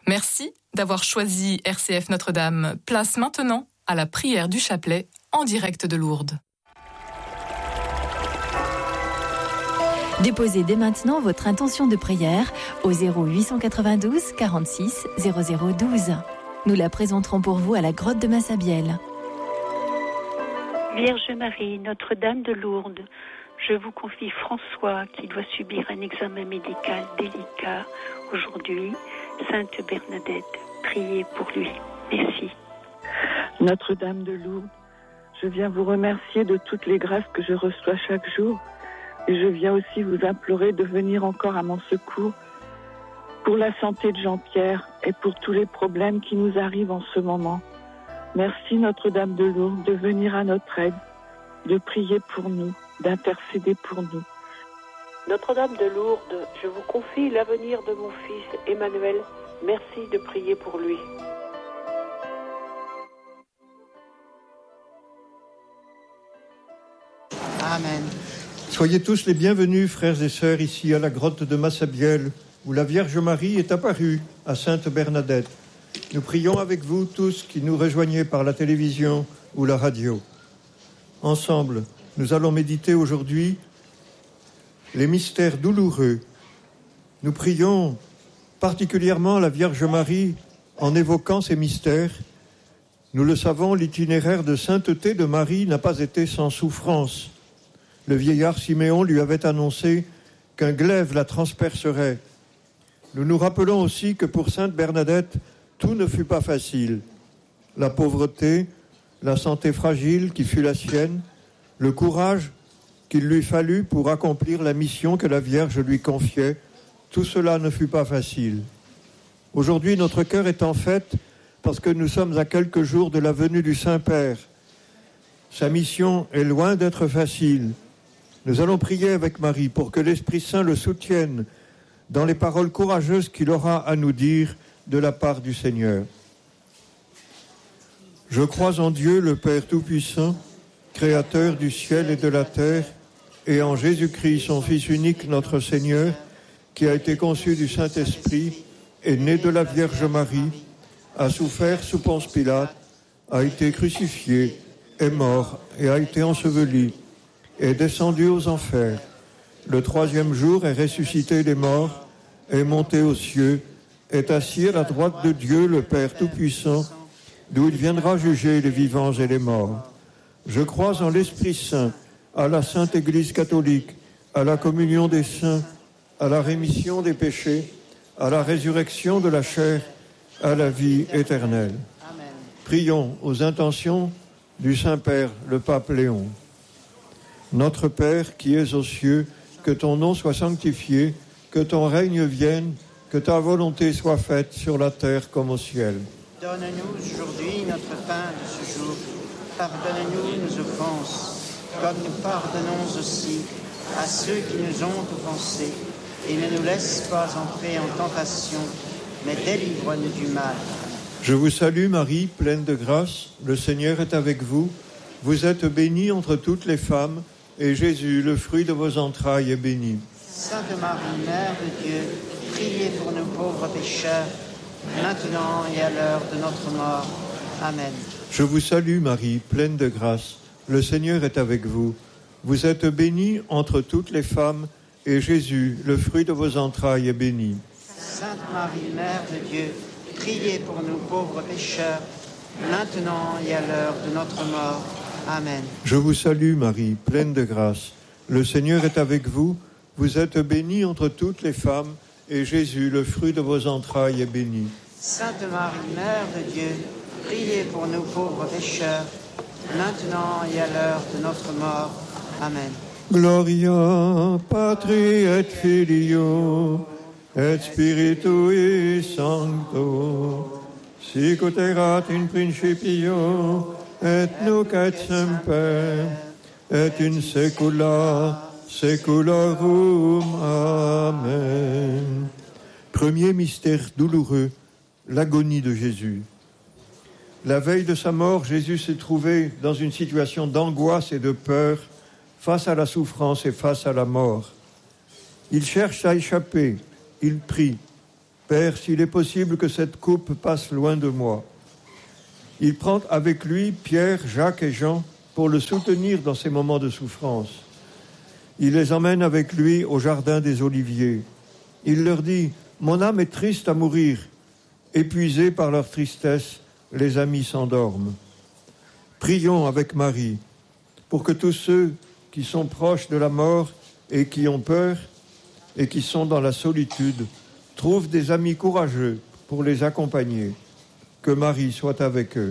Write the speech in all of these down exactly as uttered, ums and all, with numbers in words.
Merci d'avoir choisi R C F Notre-Dame. Place maintenant à la prière du chapelet en direct de Lourdes. Déposez dès maintenant votre intention de prière au zéro huit cent quatre-vingt-douze quarante-six zéro zéro douze. Nous la présenterons pour vous à la grotte de Massabielle. Vierge Marie, Notre-Dame de Lourdes, je vous confie François qui doit subir un examen médical délicat aujourd'hui. Sainte Bernadette, priez pour lui. Merci. Notre-Dame de Lourdes, je viens vous remercier de toutes les grâces que je reçois chaque jour. Et je viens aussi vous implorer de venir encore à mon secours pour la santé de Jean-Pierre et pour tous les problèmes qui nous arrivent en ce moment. Merci Notre-Dame de Lourdes de venir à notre aide, de prier pour nous, d'intercéder pour nous. Notre-Dame de Lourdes, je vous confie l'avenir de mon fils Emmanuel. Merci de prier pour lui. Amen. Soyez tous les bienvenus, frères et sœurs, ici à la grotte de Massabielle, où la Vierge Marie est apparue à Sainte Bernadette. Nous prions avec vous tous qui nous rejoignez par la télévision ou la radio. Ensemble, nous allons méditer aujourd'hui les mystères douloureux. Nous prions particulièrement la Vierge Marie en évoquant ces mystères. Nous le savons, l'itinéraire de sainteté de Marie n'a pas été sans souffrance. Le vieillard Siméon lui avait annoncé qu'un glaive la transpercerait. Nous nous rappelons aussi que pour Sainte Bernadette, tout ne fut pas facile. La pauvreté, la santé fragile qui fut la sienne, le courage qu'il lui fallut pour accomplir la mission que la Vierge lui confiait, tout cela ne fut pas facile. Aujourd'hui, notre cœur est en fête parce que nous sommes à quelques jours de la venue du Saint-Père. Sa mission est loin d'être facile. Nous allons prier avec Marie pour que l'Esprit Saint le soutienne dans les paroles courageuses qu'il aura à nous dire de la part du Seigneur. Je crois en Dieu, le Père Tout-Puissant, Créateur du ciel et de la terre, et en Jésus-Christ, son Fils unique, notre Seigneur, qui a été conçu du Saint-Esprit, est né de la Vierge Marie, a souffert sous Ponce Pilate, a été crucifié, est mort et a été enseveli, est descendu aux enfers. Le troisième jour est ressuscité des morts, est monté aux cieux, est assis à la droite de Dieu, le Père Tout-Puissant, d'où il viendra juger les vivants et les morts. Je crois en l'Esprit Saint, à la Sainte Église catholique, à la communion des saints, à la rémission des péchés, à la résurrection de la chair, à la vie éternelle. Amen. Prions aux intentions du Saint-Père, le Pape Léon. Notre Père qui es aux cieux, que ton nom soit sanctifié, que ton règne vienne, que ta volonté soit faite sur la terre comme au ciel. Donne-nous aujourd'hui notre pain de ce jour. Pardonne-nous nos offenses, comme nous pardonnons aussi à ceux qui nous ont offensés. Et ne nous laisse pas entrer en tentation, mais délivre-nous du mal. Je vous salue Marie, pleine de grâce, le Seigneur est avec vous. Vous êtes bénie entre toutes les femmes, et Jésus, le fruit de vos entrailles, est béni. Sainte Marie, Mère de Dieu, priez pour nous pauvres pécheurs, maintenant et à l'heure de notre mort. Amen. Je vous salue Marie, pleine de grâce, le Seigneur est avec vous. Vous êtes bénie entre toutes les femmes, et Jésus, le fruit de vos entrailles, est béni. Sainte Marie, Mère de Dieu, priez pour nous pauvres pécheurs, maintenant et à l'heure de notre mort. Amen. Je vous salue Marie, pleine de grâce, le Seigneur est avec vous. Vous êtes bénie entre toutes les femmes, et Jésus, le fruit de vos entrailles, est béni. Sainte Marie, Mère de Dieu, priez pour nous pauvres pécheurs, maintenant et à l'heure de notre mort. Amen. Gloria Patri et Filio et Spiritui Sancto, sic ut erat in principio et nunc et semper et in saecula saeculorum. Amen. Premier mystère douloureux, l'agonie de Jésus. La veille de sa mort, Jésus s'est trouvé dans une situation d'angoisse et de peur face à la souffrance et face à la mort. Il cherche à échapper, il prie. Père, s'il est possible que cette coupe passe loin de moi. Il prend avec lui Pierre, Jacques et Jean pour le soutenir dans ses moments de souffrance. Il les emmène avec lui au jardin des Oliviers. Il leur dit « Mon âme est triste à mourir. » Épuisés par leur tristesse, les amis s'endorment. Prions avec Marie pour que tous ceux qui sont proches de la mort et qui ont peur et qui sont dans la solitude trouvent des amis courageux pour les accompagner. Que Marie soit avec eux.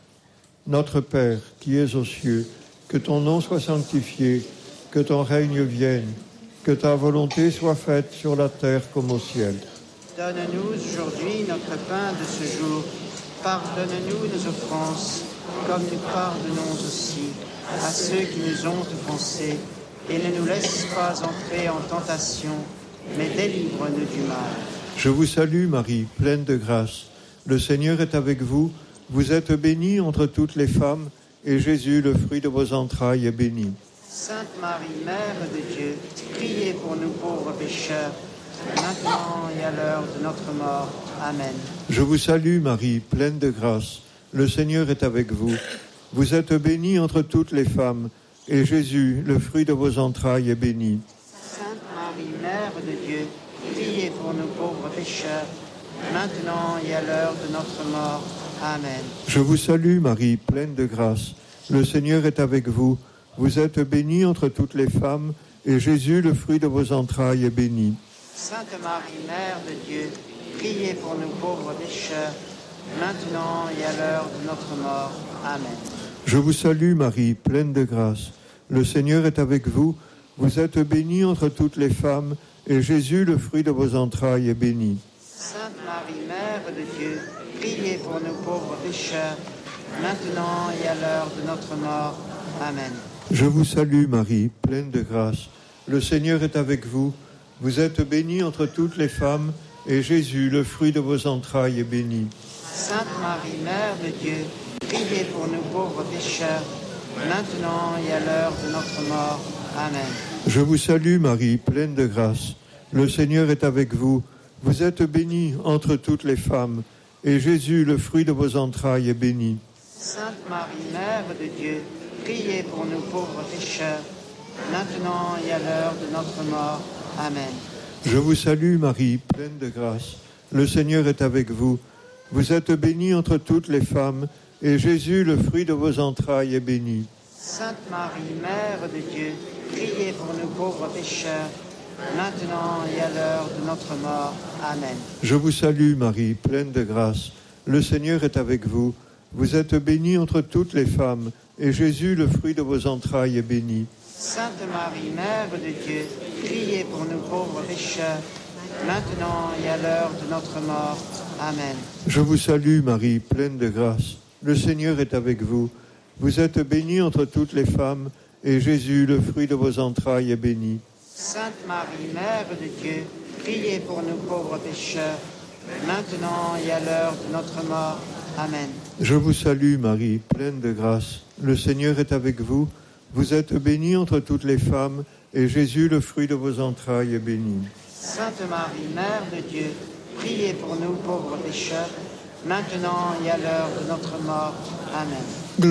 Notre Père qui es aux cieux, que ton nom soit sanctifié, que ton règne vienne, que ta volonté soit faite sur la terre comme au ciel. Donne-nous aujourd'hui notre pain de ce jour. Pardonne-nous nos offenses, comme nous pardonnons aussi à ceux qui nous ont offensés. Et ne nous laisse pas entrer en tentation, mais délivre-nous du mal. Je vous salue Marie, pleine de grâce. Le Seigneur est avec vous. Vous êtes bénie entre toutes les femmes, et Jésus, le fruit de vos entrailles, est béni. Sainte Marie, Mère de Dieu, priez pour nous pauvres pécheurs, maintenant et à l'heure de notre mort. Amen. Je vous salue Marie, pleine de grâce. Le Seigneur est avec vous. Vous êtes bénie entre toutes les femmes, et Jésus, le fruit de vos entrailles, est béni. Sainte Marie, Mère de Dieu, priez pour nous pauvres pécheurs, maintenant et à l'heure de notre mort. Amen. Je vous salue Marie, pleine de grâce. Le Seigneur est avec vous. Vous êtes bénie entre toutes les femmes, et Jésus, le fruit de vos entrailles, est béni. Sainte Marie, Mère de Dieu, priez pour nous pauvres pécheurs, maintenant et à l'heure de notre mort. Amen. Je vous salue Marie, pleine de grâce. Le Seigneur est avec vous. Vous êtes bénie entre toutes les femmes, et Jésus, le fruit de vos entrailles, est béni. Sainte Marie, Mère de Dieu, priez pour nous pauvres pécheurs, maintenant et à l'heure de notre mort. Amen. Je vous salue Marie, pleine de grâce. Le Seigneur est avec vous. Vous êtes bénie entre toutes les femmes, et Jésus, le fruit de vos entrailles, est béni. Sainte Marie, Mère de Dieu, priez pour nous pauvres pécheurs, maintenant et à l'heure de notre mort. Amen. Je vous salue Marie, pleine de grâce. Le Seigneur est avec vous. Vous êtes bénie entre toutes les femmes, et Jésus, le fruit de vos entrailles, est béni. Sainte Marie, Mère de Dieu, priez pour nous pauvres pécheurs, maintenant et à l'heure de notre mort. Amen. Je vous salue Marie, pleine de grâce. Le Seigneur est avec vous. Vous êtes bénie entre toutes les femmes, et Jésus, le fruit de vos entrailles, est béni. Sainte Marie, Mère de Dieu, priez pour nous pauvres pécheurs, maintenant et à l'heure de notre mort. Amen. Je vous salue Marie, pleine de grâce. Le Seigneur est avec vous. Vous êtes bénie entre toutes les femmes, et Jésus, le fruit de vos entrailles, est béni. Sainte Marie, Mère de Dieu, priez pour nous pauvres pécheurs, maintenant et à l'heure de notre mort. Amen. Je vous salue Marie, pleine de grâce. Le Seigneur est avec vous. Vous êtes bénie entre toutes les femmes, et Jésus, le fruit de vos entrailles, est béni. Sainte Marie, Mère de Dieu, priez pour nous pauvres pécheurs, maintenant et à l'heure de notre mort. Amen. Je vous salue Marie, pleine de grâce. Le Seigneur est avec vous. Vous êtes bénie entre toutes les femmes, et Jésus, le fruit de vos entrailles, est béni. Sainte Marie, Mère de Dieu, priez pour nous pauvres pécheurs, maintenant et à l'heure de notre mort. Amen.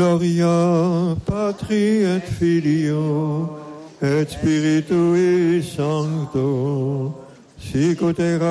Gloria Patri et Filio et Spiritui Sancto, sic ut erat